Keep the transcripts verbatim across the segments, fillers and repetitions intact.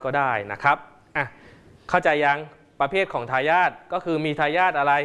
ก็ได้นะครับอ่ะเข้าใจยังประเภทของทายาทก็คือมีทายาทอะไร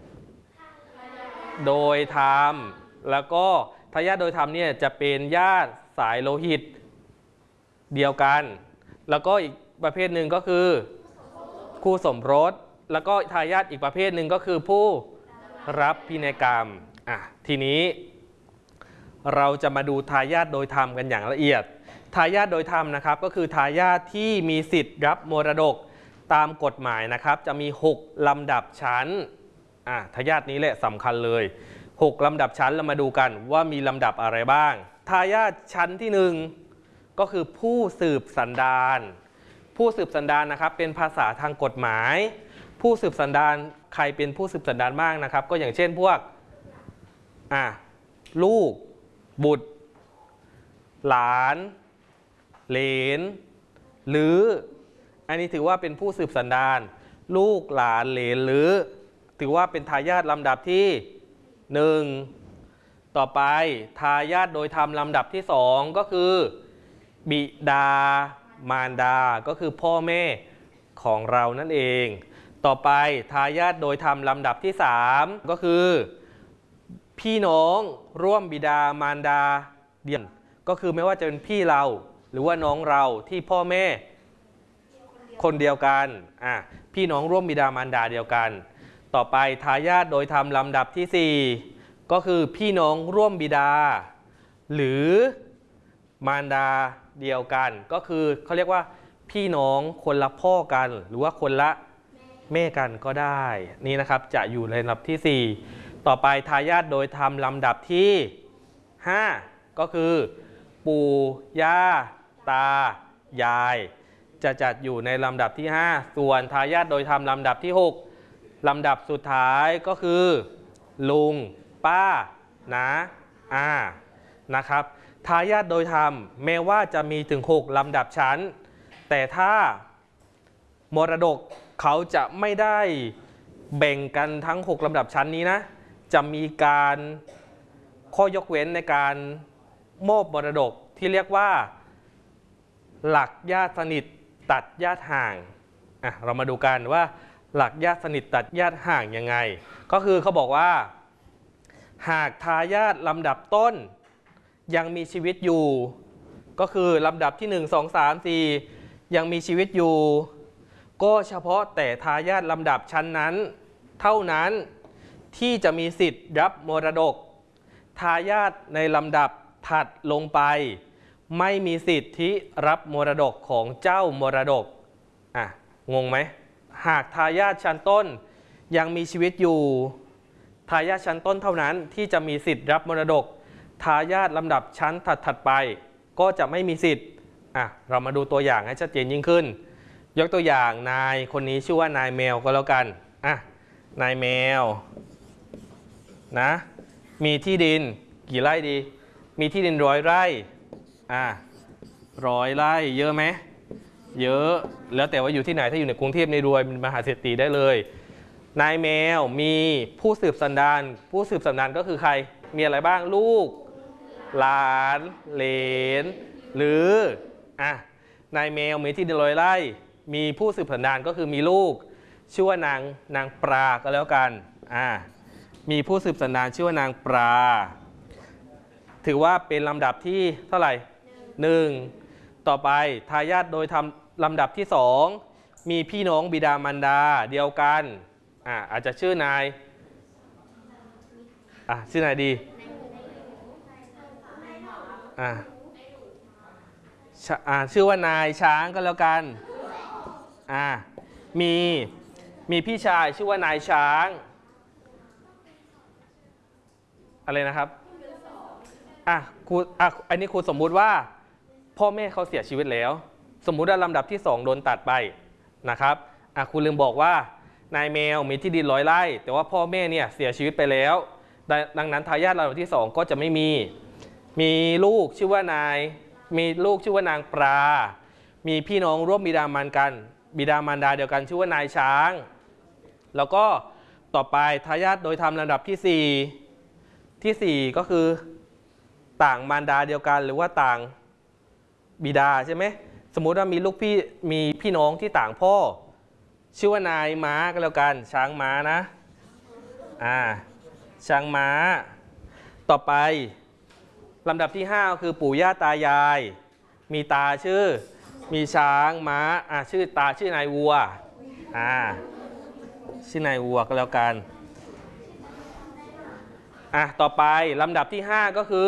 โดยธรรมแล้วก็ทายาทโดยธรรมเนี่ยจะเป็นญาติสายโลหิตเดียวกันแล้วก็อีกประเภทหนึ่งก็คือคู่สมรสแล้วก็ทายาทอีกประเภทหนึ่งก็คือผู้รับพินัยกรรมอ่ะทีนี้เราจะมาดูทายาทโดยธรรมกันอย่างละเอียดทายาทโดยธรรมนะครับก็คือทายาทที่มีสิทธิ์รับมรดกตามกฎหมายนะครับจะมีหกลำดับชั้นอ่ะทายาทนี้แหละสำคัญเลยหกลำดับชั้นเรามาดูกันว่ามีลำดับอะไรบ้างทายาทชั้นที่หนึ่งก็คือผู้สืบสันดานผู้สืบสันดานนะครับเป็นภาษาทางกฎหมายผู้สืบสันดานใครเป็นผู้สืบสันดานบ้างนะครับก็อย่างเช่นพวกอ่ะลูกบุตรหลานเหลนหรืออันนี้ถือว่าเป็นผู้สืบสันดานลูกหลานเหลนหรือถือว่าเป็นทายาทลำดับที่หนึ่งต่อไปทายาทโดยธรรมลำดับที่สองก็คือบิดามารดาก็คือพ่อแม่ของเรานั่นเองต่อไปทายาทโดยธรรมลำดับที่สามก็คือพี่น้องร่วมบิดามารดาเดียวก็คือไม่ว่าจะเป็นพี่เราหรือว่าน้องเราที่พ่อแม่คนเดียวกันอ่ะพี่น้องร่วมบิดามารดาเดียวกันต่อไปทายาทโดยธรรมลำดับที่สี่ก็คือพี่น้องร่วมบิดาหรือมารดาเดียวกันก็คือเขาเรียกว่าพี่น้องคนละพ่อกันหรือว่าคนละแม่กันก็ได้นี่นะครับจะอยู่ในลำดับที่สี่ต่อไปทายาทโดยธรรมลำดับที่ห้าก็คือปู่ย่าตายายจะจัดอยู่ในลำดับที่ห้าส่วนทายาทโดยธรรมลำดับที่หกลำดับสุดท้ายก็คือลุงป้าน้าอานะครับทายาทโดยธรรมแม้ว่าจะมีถึงหกลำดับชั้นแต่ถ้ามรดกเขาจะไม่ได้แบ่งกันทั้งหกลำดับชั้นนี้นะจะมีการข้อยกเว้นในการมอบมรดกที่เรียกว่าหลักญาติสนิทตัดญาติห่างอ่ะเรามาดูกันว่าหลักญาติสนิทตัดญาติห่างยังไงก็คือเขาบอกว่าหากทายาทลำดับต้นยังมีชีวิตอยู่ก็คือลำดับที่หนึ่ง สอง สาม สี่ยังมีชีวิตอยู่ก็เฉพาะแต่ทายาทลำดับชั้นนั้นเท่านั้นที่จะมีสิทธิ์รับมรดกทายาทในลำดับถัดลงไปไม่มีสิทธิรับมรดกของเจ้ามรดกอ่ะงงไหมหากทายาทชั้นต้นยังมีชีวิตอยู่ทายาทชั้นต้นเท่านั้นที่จะมีสิทธิ์รับมรดกทายาทลำดับชั้นถัดๆไปก็จะไม่มีสิทธิ์อ่ะเรามาดูตัวอย่างให้ชัดเจนยิ่งขึ้นยกตัวอย่างนายคนนี้ชื่อว่านายแมวก็แล้วกันอ่ะนายแมวนะมีที่ดินกี่ไร่ดีมีที่ดินร้อยไร่อ่ะร้อยไร่เยอะไหมเยอะแล้วแต่ว่าอยู่ที่ไหนถ้าอยู่ในกรุงเทพในรวยเป็นมหาเศรษฐีได้เลยนายแมวมีผู้สืบสันดานผู้สืบสันดานก็คือใครมีอะไรบ้างลูกหลานเหลนหรืออ่ะนายแมวมีที่ดินร้อยไร่มีผู้สืบสันดานก็คือมีลูกชื่อว่านางนางปลาก็แล้วกันอ่ะมีผู้สืบสันดานชื่อว่านางปลาถือว่าเป็นลำดับที่เท่าไหร่หนึ่งต่อไปทายาทโดยทำลำดับที่สองมีพี่น้องบิดามารดาเดียวกันอ่ะอาจจะชื่อนายอ่ะชื่อนายดีอ่ะอ่ะชื่อว่านายช้างก็แล้วกันอ่ะมีมีพี่ชายชื่อว่านายช้างอะไรนะครับอ่ะครูอ่ะอันนี้ครูสมมุติว่าพ่อแม่เขาเสียชีวิตแล้วสมมุติว่าลำดับที่สองโดนตัดไปนะครับอ่ะครูลืมบอกว่านายแมวมีที่ดินร้อยไร่แต่ว่าพ่อแม่เนี่ยเสียชีวิตไปแล้วดังนั้นทายาทลำดับที่สองก็จะไม่มีมีลูกชื่อว่านายมีลูกชื่อว่านางปลามีพี่น้องร่วมบิดามารกันบิดามารดาเดียวกันชื่อว่านายช้างแล้วก็ต่อไปทายาทโดยธรรมลำดับที่สี่ที่สี่ก็คือต่างมารดาเดียวกันหรือว่าต่างบิดาใช่ไหมสมมุติว่ามีลูกพี่มีพี่น้องที่ต่างพ่อชื่อว่านายม้าก็แล้วกันช้างม้านะอ่าช้างม้าต่อไปลำดับที่ห้าคือปู่ย่าตายายมีตาชื่อมีช้างม้าอ่าชื่อตาชื่อนายวัวอ่าชื่อนายวัวก็แล้วกันอ่ะต่อไปลำดับที่ห้าก็คือ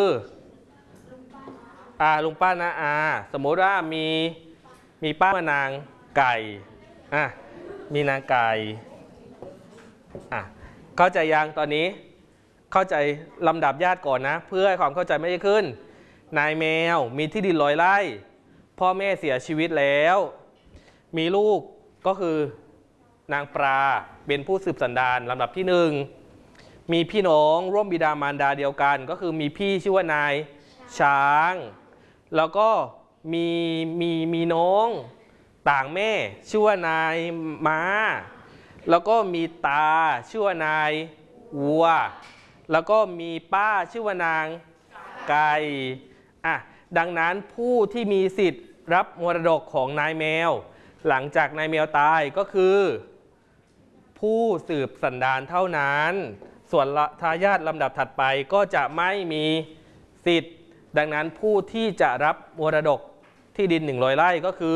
อ่าลุงป้านะอาสมมติว่ามีมีป้ามานางไก่อ่ะมีนางไก่อ่ะเข้าใจยังตอนนี้เข้าใจลำดับญาติก่อนนะเพื่อให้ความเข้าใจไม่ได้ขึ้นนายแมวมีที่ดินร้อยไร่พ่อแม่เสียชีวิตแล้วมีลูกก็คือนางปลาเป็นผู้สืบสันดานลำดับที่หนึ่งมีพี่น้องร่วมบิดามารดาเดียวกันก็คือมีพี่ชื่อว่านายช้างแล้วก็มีมีมีน้องต่างแม่ชื่อว่านายม้าแล้วก็มีตาชื่อว่านายวัวแล้วก็มีป้าชื่อว่านางไก่อ่ะดังนั้นผู้ที่มีสิทธิ์รับมรดกของนายแมวหลังจากนายแมวตายก็คือผู้สืบสันดานเท่านั้นส่วนทายาทลำดับถัดไปก็จะไม่มีสิทธิ์ดังนั้นผู้ที่จะรับมรดกที่ดินหนึ่งร้อยไร่ก็คื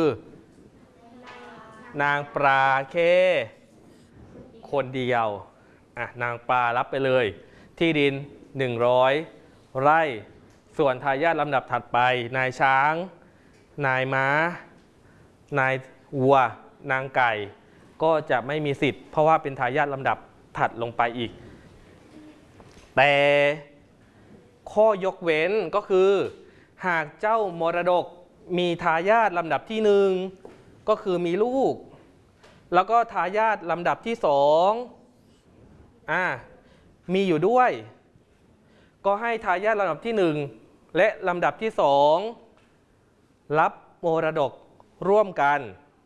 อนางปลาแค่คนเดียวอ่ะนางปลารับไปเลยที่ดินหนึ่งร้อยไร่ส่วนทายาทลำดับถัดไปนายช้างนายม้านายวัวนางไก่ก็จะไม่มีสิทธิ์เพราะว่าเป็นทายาทลำดับถัดลงไปอีกแต่ข้อยกเว้นก็คือหากเจ้ามรดกมีทายาทลำดับที่หนึ่งก็คือมีลูกแล้วก็ทายาทลำดับที่สองอ่ามีอยู่ด้วยก็ให้ทายาทลำดับที่หนึ่งและลำดับที่สองรับมรดกร่วมกัน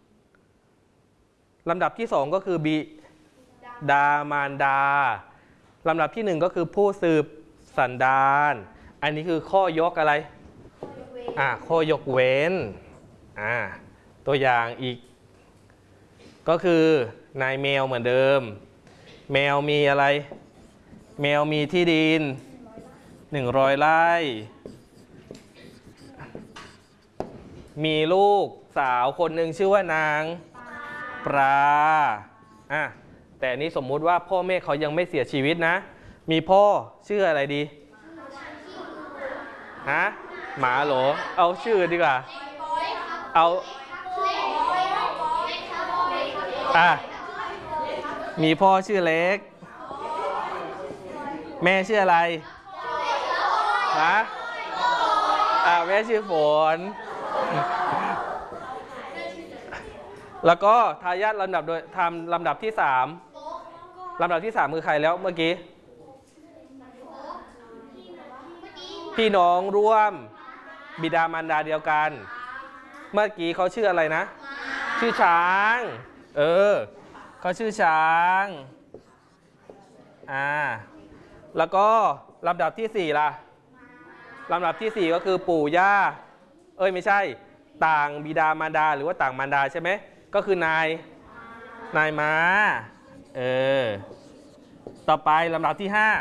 ลำดับที่สองก็คือบิดามารดาลำดับที่หนึ่งก็คือผู้สืบสันดานอันนี้คือข้อยกอะไรอ่าข้อยกเว้นอ่าตัวอย่างอีกก็คือนายแมวเหมือนเดิมแมวมีอะไรแมวมีที่ดินหนึ่งร้อยไร่มีลูกสาวคนหนึ่งชื่อว่านางปลาอ่ะแต่นี้สมมุติว่าพ่อแม่เขายังไม่เสียชีวิตนะมีพ่อชื่ออะไรดีฮะหมาเหรอเอาชื่อดีกว่าเอาอ่ะมีพ่อชื่อเล็กแม่ชื่ออะไรฮะอ่ะแม่ชื่อฝนแล้วก็ทายาทลำดับโดยทำลำดับที่สามลำดับที่สามคือใครแล้วเมื่อกี้พี่น้องร่วมบิดามารดาเดียวกันเมื่อกี้เขาชื่ออะไรนะชื่อช้างเออเขาชื่อช้างอ่าแล้วก็ลำดับที่สี่ล่ะลำดับที่สี่ก็คือปู่ย่าเอ้ยไม่ใช่ต่างบิดามารดาหรือว่าต่างมารดาใช่ไหมก็คือนายนายม้าเออต่อไปลำดับที่ห้า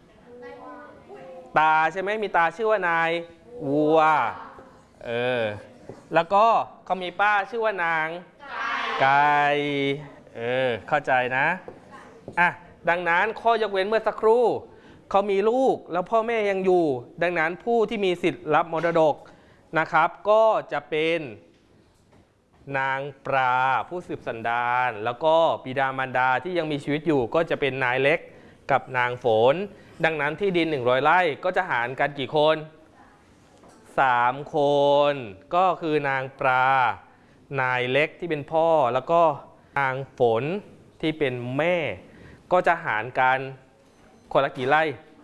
ตาใช่ไหมมีตาชื่อว่านายวัวเออแล้วก็เขามีป้าชื่อว่านางไก่เออเข้าใจนะอ่ะดังนั้นข้อยกเว้นเมื่อสักครู่เขามีลูกแล้วพ่อแม่ยังอยู่ดังนั้นผู้ที่มีสิทธิ์รับมรดกนะครับก็จะเป็นนางปลาผู้สืบสันดานแล้วก็บิดามารดาที่ยังมีชีวิตอยู่ก็จะเป็นนายเล็กกับนางฝนดังนั้นที่ดินหนึ่งร้อยไร่ก็จะหารกันกี่คนสามคนก็คือนางปลานายเล็กที่เป็นพ่อแล้วก็นางฝนที่เป็นแม่ก็จะหารกันคนละกี่ไร่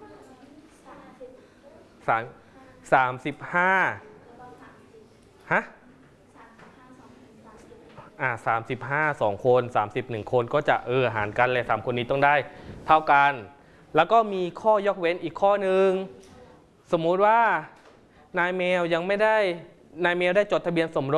สามสามสิบห้าฮะอ่าสามสิบห้าสองคนสามสิบหนึ่งคนก็จะเออหารกันเลยสามคนนี้ต้องได้เท่ากันแล้วก็มีข้อยกเว้นอีกข้อหนึ่งสมมุติว่านายแมวยังไม่ได้นายแมวได้จดทะเบียนสมรส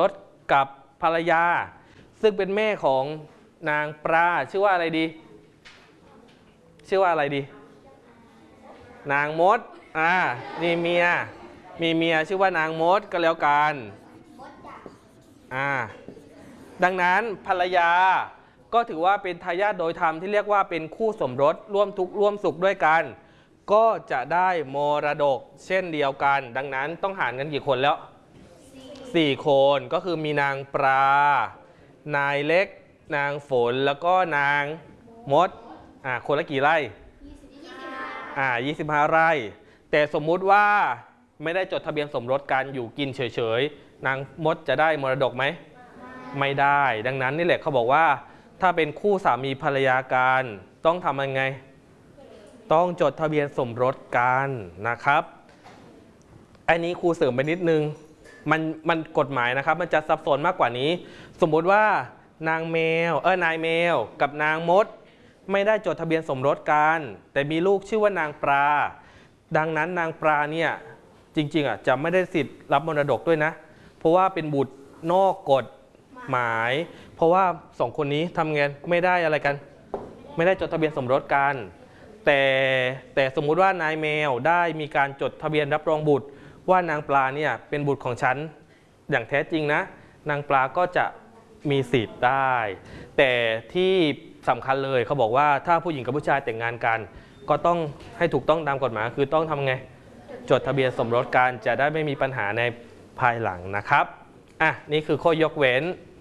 กับภรรยาซึ่งเป็นแม่ของนางปลาชื่อว่าอะไรดีชื่อว่าอะไรดีนางมดอ่านี่เมียมีเมียชื่อว่านางมดก็แล้วกันอ่าดังนั้นภรรยาก็ถือว่าเป็นทายาทโดยธรรมที่เรียกว่าเป็นคู่สมรสร่วมทุกข์ร่วมสุขด้วยกันก็จะได้มรดกเช่นเดียวกันดังนั้นต้องหารกันกี่คนแล้วสี่คนก็คือมีนางปลานายเล็กนางฝนแล้วก็นางมดอ่าคนละกี่ไร่อ่ายี่สิบห้าไร่แต่สมมุติว่าไม่ได้จดทะเบียนสมรสกันอยู่กินเฉยๆนางมดจะได้มรดกไหมไม่ได้ดังนั้นนี่แหละเขาบอกว่าถ้าเป็นคู่สามีภรรยากันต้องทำยังไงต้องจดทะเบียนสมรสกันนะครับอันนี้ครูเสริมไปนิดนึงมันมันกฎหมายนะครับมันจะซับซ้อนมากกว่านี้สมมุติว่านางแมวเออนายแมวกับนางมดไม่ได้จดทะเบียนสมรสกันแต่มีลูกชื่อว่านางปลาดังนั้นนางปลาเนี่ยจริงๆอ่ะจะไม่ได้สิทธิ์รับมรดกด้วยนะเพราะว่าเป็นบุตรนอกกฎหมายเพราะว่าสองคนนี้ทำงานไม่ได้อะไรกันไม่ได้จดทะเบียนสมรสกันแต่แต่สมมุติว่านายแมวได้มีการจดทะเบียนรับรองบุตรว่านางปลาเนี่ยเป็นบุตรของฉันอย่างแท้จริงนะนางปลาก็จะมีสิทธิ์ได้แต่ที่สำคัญเลยเขาบอกว่าถ้าผู้หญิงกับผู้ชายแต่งงานกันก็ต้องให้ถูกต้องตามกฎหมายคือต้องทำไงจดทะเบียนสมรสกันจะได้ไม่มีปัญหาในภายหลังนะครับอ่ะนี่คือข้อยกเว้น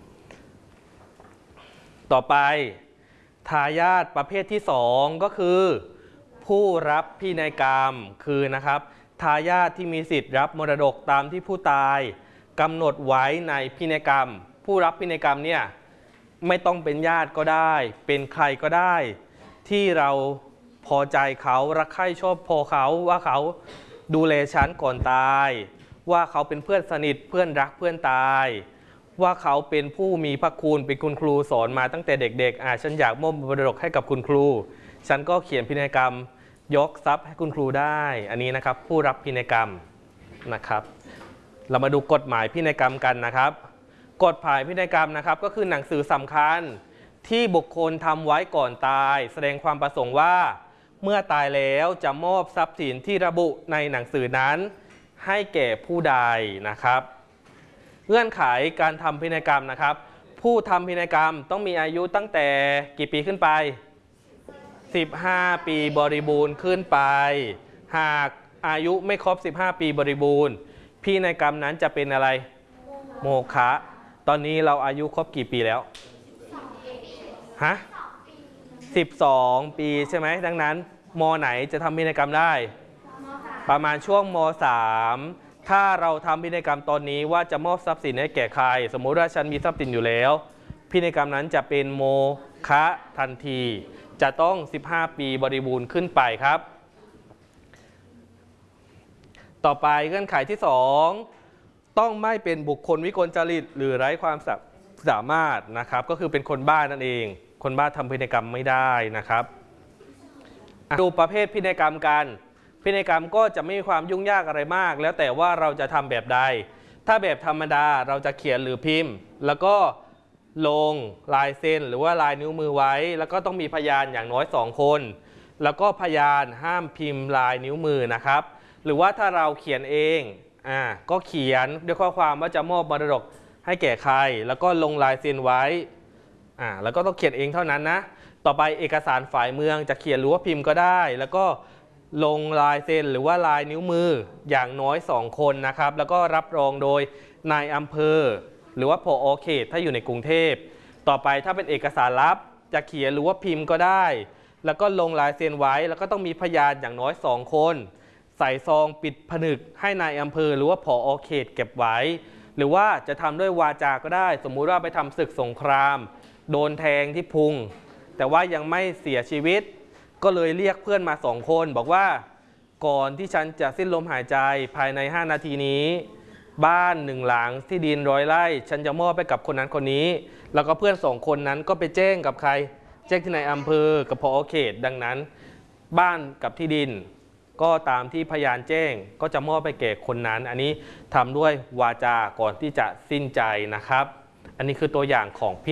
ต่อไปทายาทประเภทที่สองก็คือผู้รับพินัยกรรมคือนะครับทายาทที่มีสิทธิ์รับมรดกตามที่ผู้ตายกำหนดไว้ในพินัยกรรมผู้รับพินัยกรรมเนี่ยไม่ต้องเป็นญาติก็ได้เป็นใครก็ได้ที่เราพอใจเขารักใคร่ชอบพอเขาว่าเขาดูแลฉันก่อนตายว่าเขาเป็นเพื่อนสนิทเพื่อนรักเพื่อนตายว่าเขาเป็นผู้มีพระคุณเป็นคุณครูสอนมาตั้งแต่เด็กๆอ่าฉันอยากมอบมรดกให้กับคุณครูฉันก็เขียนพินัยกรรมยกทรัพย์ให้คุณครูได้อันนี้นะครับผู้รับพินัยกรรมนะครับเรามาดูกฎหมายพินัยกรรมกันนะครับกฎหมายพินัยกรรมนะครับก็คือหนังสือสำคัญที่บุคคลทำไว้ก่อนตายแสดงความประสงค์ว่าเมื่อตายแล้วจะมอบทรัพย์สินที่ระบุในหนังสือนั้นให้แก่ผู้ใดนะครับเงื่อนไขการทำพินัยกรรมนะครับผู้ทำพินัยกรรมต้องมีอายุตั้งแต่กี่ปีขึ้นไปสิบห้าปีบริบูรณ์ขึ้นไปหากอายุไม่ครบสิบห้าปีบริบูรณ์พินัยกรรมนั้นจะเป็นอะไรโมฆะตอนนี้เราอายุครบกี่ปีแล้วฮะสิบสองปีใช่ไหมดังนั้นม.ไหนจะทำพินัยกรรมได้ประมาณช่วงม.สามถ้าเราทำพินัยกรรมตอนนี้ว่าจะมอบทรัพย์สินให้แก่ใครสมมุติว่าฉันมีทรัพย์สินอยู่แล้วพินัยกรรมนั้นจะเป็นโมฆะทันทีจะต้องสิบห้าปีบริบูรณ์ขึ้นไปครับต่อไปเงื่อนไขที่สองต้องไม่เป็นบุคคลวิกลจริตหรือไร้ความสามารถนะครับก็คือเป็นคนบ้านั่นเองคนบ้าทำพินัยกรรมไม่ได้นะครับดูประเภทพินัยกรรมกันพินัยกรรมก็จะไม่มีความยุ่งยากอะไรมากแล้วแต่ว่าเราจะทำแบบใดถ้าแบบธรรมดาเราจะเขียนหรือพิมพ์แล้วก็ลงลายเซ็นหรือว่าลายนิ้วมือไว้แล้วก็ต้องมีพยานอย่างน้อยสองคนแล้วก็พยานห้ามพิมพ์ลายนิ้วมือนะครับหรือว่าถ้าเราเขียนเองอ่าก็เขียนด้วยข้อความว่าจะมอบมรดกให้แก่ใครแล้วก็ลงลายเซ็นไว้อ่าแล้วก็ต้องเขียนเองเท่านั้นนะต่อไปเอกสารฝ่ายเมืองจะเขียนหรือว่าพิมพ์ก็ได้แล้วก็ลงลายเซ็นหรือว่าลายนิ้วมืออย่างน้อยสองคนนะครับแล้วก็รับรองโดยนายอำเภอหรือว่าผอ.เขตถ้าอยู่ในกรุงเทพต่อไปถ้าเป็นเอกสารลับจะเขียนหรือว่าพิมพ์ก็ได้แล้วก็ลงลายเซ็นไว้แล้วก็ต้องมีพยานอย่างน้อยสองคนใส่ซองปิดผนึกให้นายอำเภอหรือว่าผอ.เขตเก็บไว้หรือว่าจะทำด้วยวาจาก็ได้สมมุติว่าไปทำศึกสงครามโดนแทงที่พุงแต่ว่ายังไม่เสียชีวิตก็เลยเรียกเพื่อนมาสองคนบอกว่าก่อนที่ฉันจะสิ้นลมหายใจภายในห้านาทีนี้บ้านหนึ่งหลังที่ดินร้อยไร่ฉันจะมอบไปกับคนนั้นคนนี้แล้วก็เพื่อนสองคนนั้นก็ไปแจ้งกับใครแจ้งที่นายอำเภอกับผอ.เขตดังนั้นบ้านกับที่ดินก็ตามที่พยานแจ้งก็จะมอบไปแก่คนนั้นอันนี้ทำด้วยวาจาก่อนที่จะสิ้นใจนะครับอันนี้คือตัวอย่างของพิ